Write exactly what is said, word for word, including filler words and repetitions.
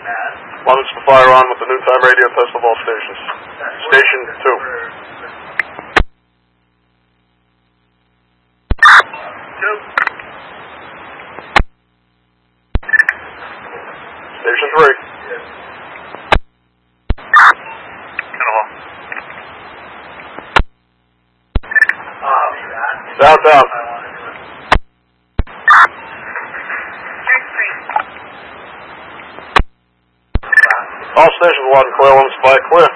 Lemons to fire on with the noontime radio test of all stations. Station two. Two. Station three. Hello. Down, down. All stations one, clear, one spy, clear.